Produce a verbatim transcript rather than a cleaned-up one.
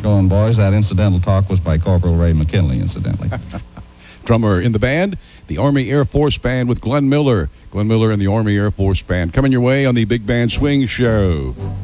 going, boys. That incidental talk was by Corporal Ray McKinley, incidentally. Drummer in the band, the Army Air Force Band with Glenn Miller. Glenn Miller and the Army Air Force Band coming your way on the Big Band Swing Show.